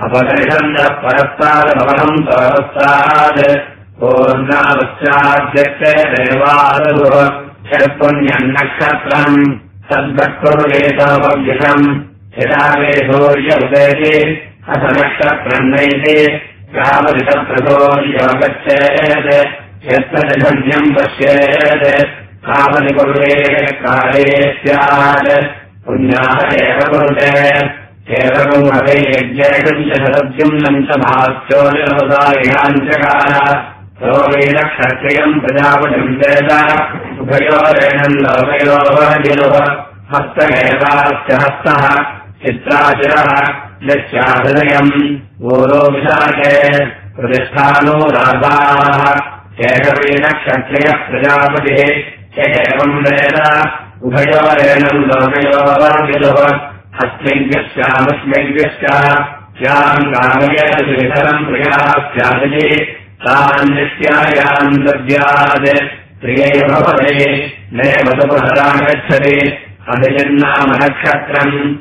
अपगृहन्तः परस्तादभवनम् तवस्तात् पूर्णावश्चाद्यक्ते देवादुः षट्पुण्यन्नक्षत्रम् तद्भक्तुर्वेतोपव्युषम् यदा वे सूर्यउदेति अथ नक्षत्रम् नैति यावदितप्रसोऽगच्छेत् यत्र धन्यम् पश्येत् तावदि कुर्वे काले स्यात् पुण्याः एव कुरुते केवलम् हवे यज्ञेषम् च शतद्युम्नम् च भास्यो निरवसायिनाम् चकार सो वै नक्षत्रियम् प्रजापतिम् वेद उभयोरेणम् लोकयोः हस्त एवास्य हस्तः चित्राचिरः यस्याहृदयम् ऊरो विशाखे प्रतिष्ठानो राधाः एकवै नक्षत्रियः प्रजापतिः एवम् वेद उभयोरेणम् लोकयोः हस्मिज्ञश्चामस्मिज्ञश्च याम् कामयेतरम् प्रियाः स्यादिति तान् नित्यायाम् दद्यात् प्रियै भवते नैव तपहरागच्छति अधिजन्नाम नक्षत्रम्